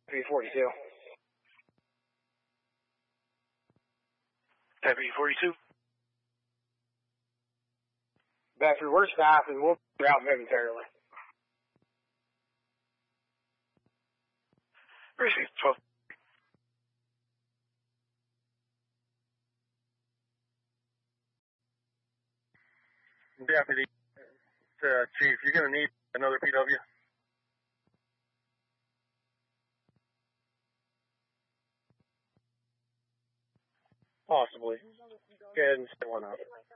342. Deputy 42. Bedford, we're staff and we'll be out momentarily. Received 12. Deputy, Chief, you're going to need another PW. Possibly. Go ahead and set one up.